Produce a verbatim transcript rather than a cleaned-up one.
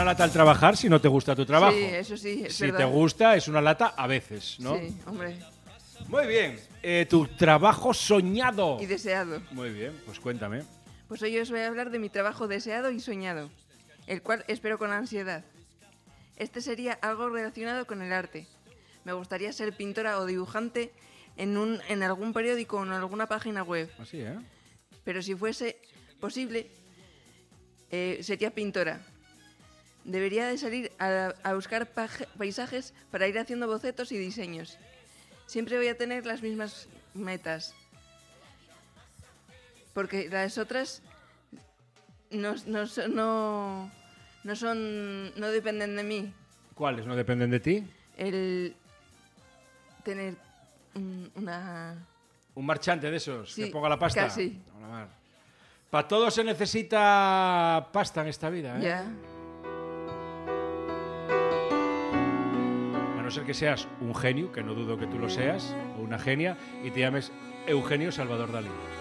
lata al trabajar si no te gusta tu trabajo. Sí, eso sí, es Si verdad. te gusta, es una lata a veces, ¿no? Sí, hombre. Muy bien. Eh, tu trabajo soñado. Y deseado. Muy bien, pues cuéntame. Pues hoy os voy a hablar de mi trabajo deseado y soñado, el cual espero con ansiedad. Este sería algo relacionado con el arte. Me gustaría ser pintora o dibujante en, un, en algún periódico o en alguna página web. Así, ¿eh? Pero si fuese posible, eh, sería pintora. Debería de salir a, a buscar paje- paisajes para ir haciendo bocetos y diseños. Siempre voy a tener las mismas metas. Porque las otras no, no, son- no, no son. No dependen de mí. ¿Cuáles no dependen de ti? El tener un- una. Un marchante de esos Sí, que ponga la pasta. casi. Para todo se necesita pasta en esta vida, ¿eh? Ya. A no ser que seas un genio, que no dudo que tú lo seas, o una genia, y te llames Eugenio Salvador Dalí.